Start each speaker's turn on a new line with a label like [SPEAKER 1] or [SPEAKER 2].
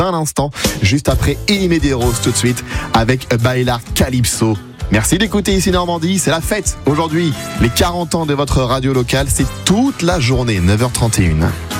[SPEAKER 1] un instant, juste après Elie Medeiros tout de suite avec Bailar Calypso. Merci d'écouter ici Normandie, c'est la fête aujourd'hui. Les 40 ans de votre radio locale, c'est toute la journée, 9h31.